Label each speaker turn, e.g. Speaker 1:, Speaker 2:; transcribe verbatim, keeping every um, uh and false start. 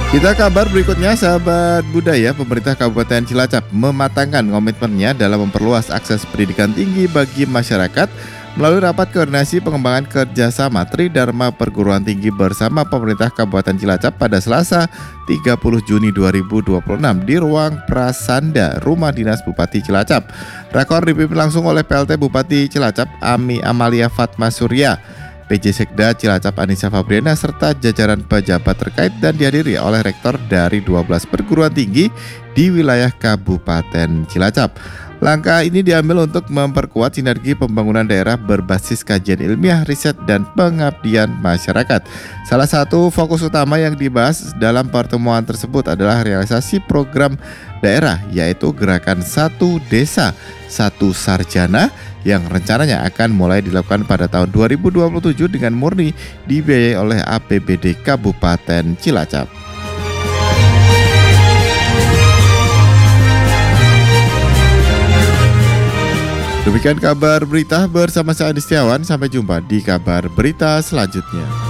Speaker 1: Kita kabar berikutnya, sahabat budaya. Pemerintah Kabupaten Cilacap mematangkan komitmennya dalam memperluas akses pendidikan tinggi bagi masyarakat melalui rapat koordinasi pengembangan kerjasama Tridharma Perguruan Tinggi bersama pemerintah Kabupaten Cilacap pada Selasa tiga puluh Juni dua ribu dua puluh enam di ruang Prasanda, Rumah Dinas Bupati Cilacap. Rakor dipimpin langsung oleh P L T Bupati Cilacap Ami Amalia Fatma Surya, P J Sekda Cilacap Anissa Fabriana, serta jajaran pejabat terkait, dan dihadiri oleh rektor dari dua belas perguruan tinggi di wilayah Kabupaten Cilacap. Langkah ini diambil untuk memperkuat sinergi pembangunan daerah berbasis kajian ilmiah, riset, dan pengabdian masyarakat. Salah satu fokus utama yang dibahas dalam pertemuan tersebut adalah realisasi program daerah, yaitu Gerakan Satu Desa, Satu Sarjana, yang rencananya akan mulai dilakukan pada tahun dua ribu dua puluh tujuh dengan murni dibiayai oleh A P B D Kabupaten Cilacap. Demikian kabar berita bersama saya Adi Setiawan. Sampai jumpa di kabar berita selanjutnya.